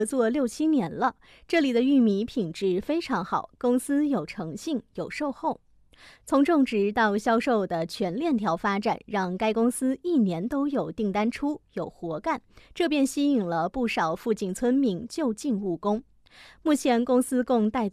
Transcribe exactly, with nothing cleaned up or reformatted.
合作六七年了，这里的玉米品质非常好，公司有诚信，有售后。从种植到销售的全链条发展，让该公司一年都有订单出，有活干，这便吸引了不少附近村民就近务工。目前公司共带动